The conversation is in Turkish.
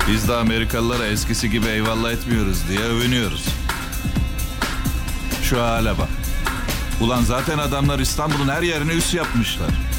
Biz de Amerikalılara eskisi gibi eyvallah etmiyoruz diye övünüyoruz. Şu hale bak. Ulan zaten adamlar İstanbul'un her yerini üs yapmışlar.